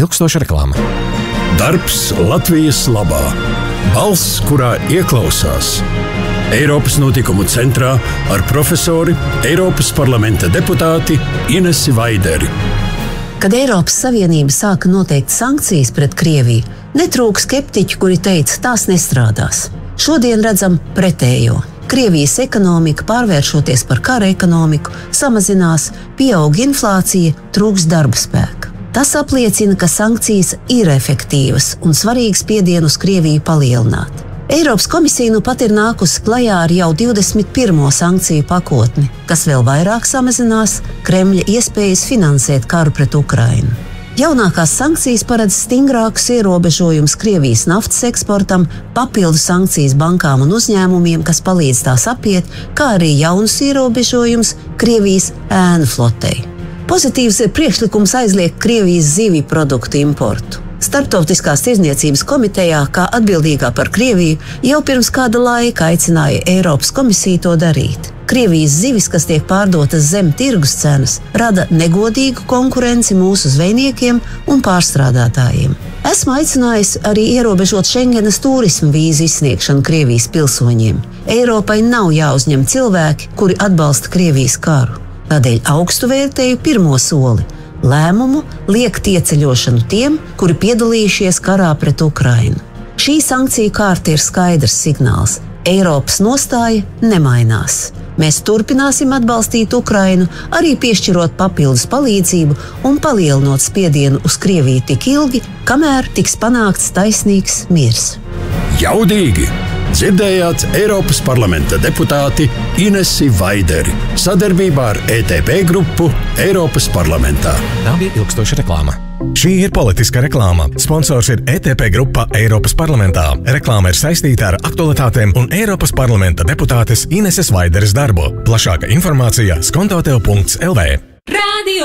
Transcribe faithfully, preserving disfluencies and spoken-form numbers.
ilgstoša reklāma. Darbs Latvijas labā. Balss, kurā ieklausās. Eiropas notikumu centrā ar profesori, Eiropas parlamenta deputāti Inesi Vaideri. Kad Eiropas Savienība sāka noteikt sankcijas pret Krieviju, netrūka skeptiķu, kuri teica, tās nestrādās. Šodien redzam pretējo. Krievijas ekonomika, pārvēršoties par kara ekonomiku, samazinās, pieaug inflācija, trūks darba spēka. Tas apliecina, ka sankcijas ir efektīvas un svarīgs spiedienu uz Krieviju palielināt. Eiropas komisija nu pat ir nākusi klajā ar jau divdesmit pirmo sankciju pakotni, kas vēl vairāk samazinās Kremļa iespējas finansēt karu pret Ukrainu. Jaunākās sankcijas paredz stingrākus ierobežojumus Krievijas naftas eksportam, papildu sankcijas bankām un uzņēmumiem, kas palīdz tās apiet, kā arī jaunus ierobežojumus Krievijas ēnu flotei. Pozitīvs ir priekšlikums aizliegt Krievijas zivju produktu importu. Starptautiskās tirdzniecības komitejā, kā atbildīgā par Krieviju, jau pirms kāda laika aicināja Eiropas komisiju to darīt. Krievijas zivis, kas tiek pārdotas zem tirgus cenas, rada negodīgu konkurenci mūsu zvejniekiem un pārstrādātājiem. Esmu aicinājusi arī ierobežot Schengenas turisma vīzu izsniegšanu Krievijas pilsoņiem. Eiropai nav jāuzņem cilvēki, kuri atbalsta Krievijas karu. Tādēļ augstu vērtēju pirmo soli – lēmumu liekt ieceļošanu tiem, kuri piedalījušies karā pret Ukrainu. Šī sankciju kārta ir skaidrs signāls. Eiropas nostāja nemainās. Mēs turpināsim atbalstīt Ukrainu, arī piešķirot papildus palīdzību un palielinot spiedienu uz Krieviju tik ilgi, kamēr tiks panākts taisnīgs miers. Jaudīgi! Dzirdējāt Eiropas parlamenta deputāti Inesi Vaideri sadarbībā ar E T P grupu Eiropas parlamentā. Tā bija ilgstoša reklāma. Šī ir politiska reklāma. Sponsors ir E T P grupa Eiropas parlamentā. Reklāma ir saistīta ar aktualitātēm un Eiropas parlamenta deputātes Ineses Vaideres darbu. Plašāka informācija skontotev punkts L V.